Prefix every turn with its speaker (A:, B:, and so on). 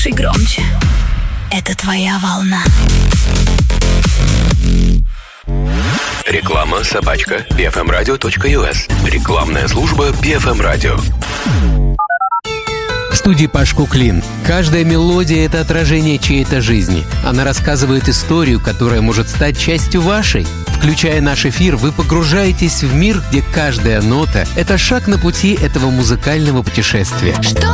A: Громче. Это твоя волна.
B: Реклама @bfmradio.us. Рекламная служба BFM Radio.
C: В студии Паш Куклин. Каждая мелодия — это отражение чьей-то жизни. Она рассказывает историю, которая может стать частью вашей. Включая наш эфир, вы погружаетесь в мир, где каждая нота — это шаг на пути этого музыкального путешествия.